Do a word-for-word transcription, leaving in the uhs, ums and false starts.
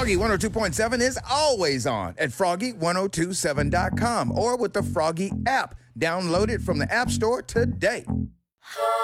Froggy one oh two point seven is always on at froggy ten twenty-seven dot com or with the Froggy app. Download it from the App Store today.